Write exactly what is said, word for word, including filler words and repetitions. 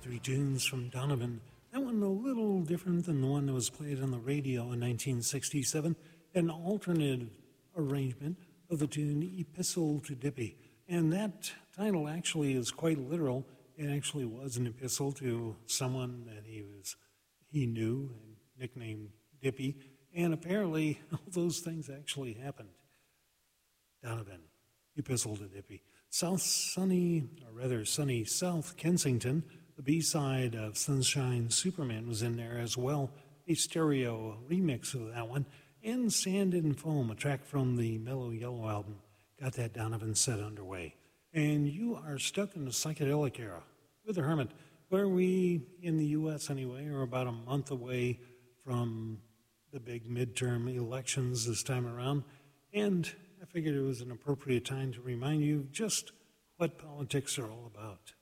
three tunes from Donovan. That one a little different than the one that was played on the radio in nineteen sixty-seven, an alternative arrangement of the tune Epistle to Dippy. And that title actually is quite literal. It actually was an epistle to someone that he was he knew and nicknamed Dippy. And apparently all those things actually happened. Donovan, Epistle to Dippy. South Sunny, or rather sunny South Kensington, the B-side of Sunshine Superman was in there as well, a stereo remix of that one, and Sand and Foam, a track from the Mellow Yellow album, got that Donovan set underway. And you are stuck in the psychedelic era with the Hermit, where we, in the U S anyway, are about a month away from the big midterm elections this time around, and I figured it was an appropriate time to remind you just what politics are all about.